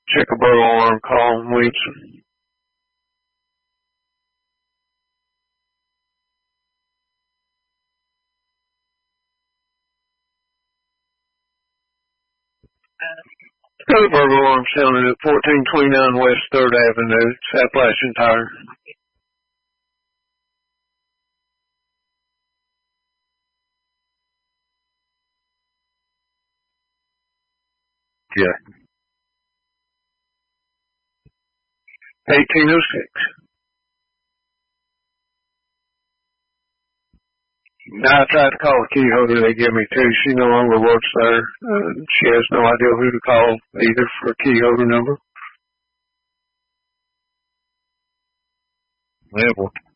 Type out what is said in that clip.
Check a burglar alarm call in Williamson. Another burglar alarm sounded at 1429 West 3rd Avenue. It's Appalachian Tire. Yeah. 1806. I tried to call the key holder they give me too. She no longer works there. She has no idea who to call either for a key holder number. Yeah, well,